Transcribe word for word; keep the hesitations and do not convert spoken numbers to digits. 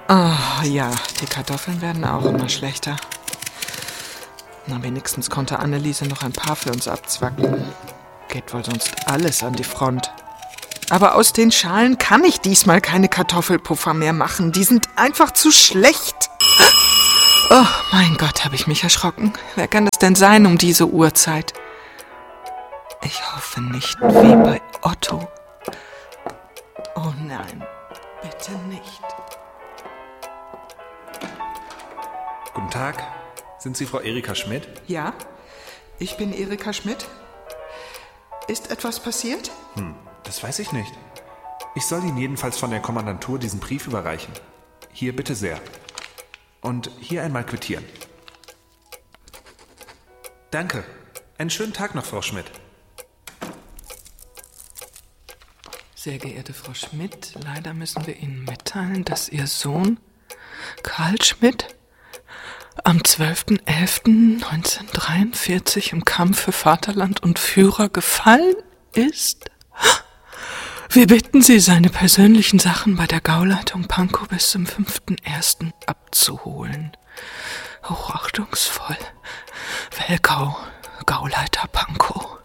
Oh, ja, die Kartoffeln werden auch immer schlechter. Na, wenigstens konnte Anneliese noch ein paar für uns abzwacken. Geht wohl sonst alles an die Front. Aber aus den Schalen kann ich diesmal keine Kartoffelpuffer mehr machen. Die sind einfach zu schlecht. Oh, mein Gott, habe ich mich erschrocken. Wer kann das denn sein um diese Uhrzeit? Ich hoffe nicht wie bei Otto. Oh nein, bitte nicht. Guten Tag. Sind Sie Frau Erika Schmidt? Ja, ich bin Erika Schmidt. Ist etwas passiert? Hm, das weiß ich nicht. Ich soll Ihnen jedenfalls von der Kommandantur diesen Brief überreichen. Hier bitte sehr. Und hier einmal quittieren. Danke. Einen schönen Tag noch, Frau Schmidt. Sehr geehrte Frau Schmidt, leider müssen wir Ihnen mitteilen, dass Ihr Sohn Karl Schmidt am zwölften elften neunzehnhundertdreiundvierzig im Kampf für Vaterland und Führer gefallen ist. Wir bitten Sie, seine persönlichen Sachen bei der Gauleitung Pankow bis zum fünften ersten abzuholen. Hochachtungsvoll, Welkau, Gauleiter Pankow.